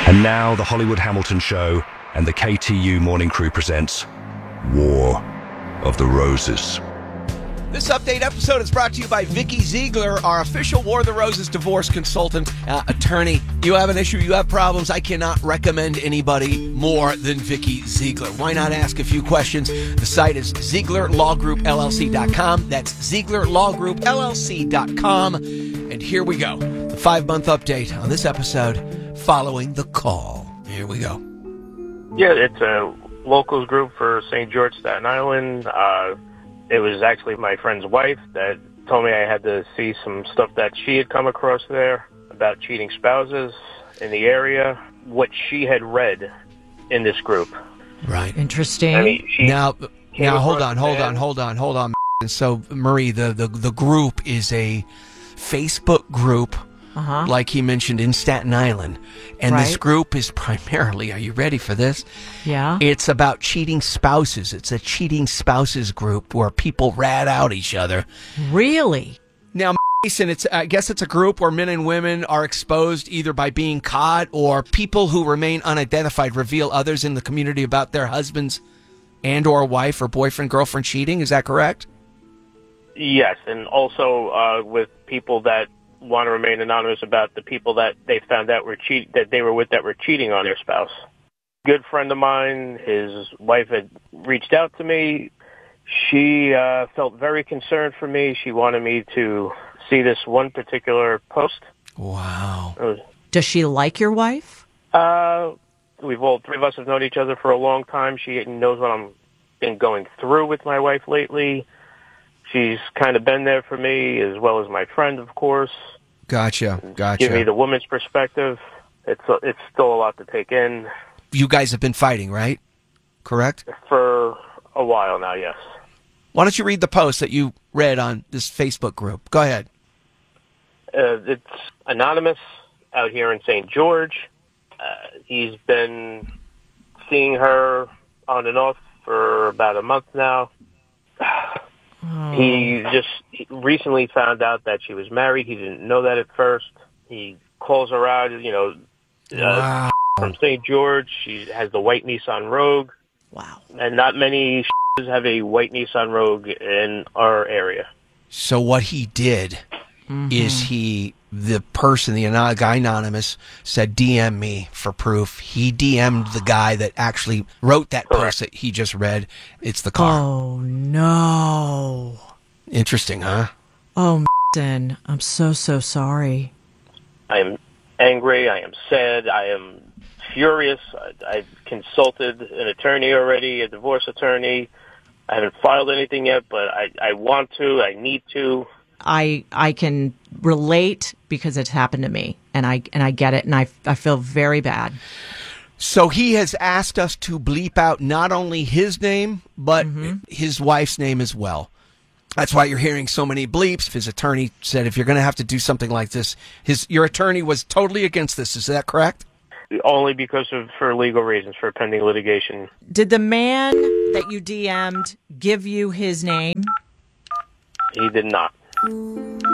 And now the Hollywood Hamilton Show and the KTU Morning Crew presents War of the Roses. This update episode is brought to you by Vicky Ziegler, our official War of the Roses divorce consultant, attorney. You have an issue, you have problems, I cannot recommend anybody more than Vicky Ziegler. Why not ask a few questions? The site is ZieglerLawGroupLLC.com. That's ZieglerLawGroupLLC.com. And here we go. The 5-month update on this episode following the call. Here we go. Yeah, it's a locals group for St. George, Staten Island. It was actually my friend's wife that told me I had to see some stuff that she had come across there about cheating spouses in the area, what she had read in this group. Right. Interesting. I mean, Now hold on. So, Marie, the group is a Facebook group, like he mentioned, in Staten Island. And this group is primarily, are you ready for this? Yeah. It's about cheating spouses. It's a cheating spouses group where people rat out each other. Really? Now, Mason, I guess it's a group where men and women are exposed either by being caught or people who remain unidentified reveal others in the community about their husbands and or wife or boyfriend, girlfriend cheating. Is that correct? Yes, and also with people that want to remain anonymous about the people that they found out that they were with that were cheating on their spouse. Good friend of mine, his wife had reached out to me. She felt very concerned for me. She wanted me to see this one particular post. Wow. Does she like your wife? We've all three of us have known each other for a long time. She knows what I'm been going through with my wife lately. She's kind of been there for me, as well as my friend, of course. Gotcha. Give me the woman's perspective. It's still a lot to take in. You guys have been fighting, right? Correct? For a while now, yes. Why don't you read the post that you read on this Facebook group? Go ahead. It's anonymous out here in St. George. He's been seeing her on and off for about a month now. He just recently found out that she was married. He didn't know that at first. He calls her out, from St. George. She has the white Nissan Rogue. Wow. And not many have a white Nissan Rogue in our area. So what he did is the guy anonymous said, DM me for proof. He DM'd the guy that actually wrote that post that he just read. It's the car. Oh, no. Interesting, huh? Oh, I'm so sorry. I am angry. I am sad. I am furious. I've consulted an attorney already, a divorce attorney. I haven't filed anything yet, but I want to. I need to. I can relate because it's happened to me, and I get it, and I feel very bad. So he has asked us to bleep out not only his name, but his wife's name as well. That's why you're hearing so many bleeps. His attorney said if you're going to have to do something like this, your attorney was totally against this. Is that correct? Only because for legal reasons, for pending litigation. Did the man that you DM'd give you his name? He did not.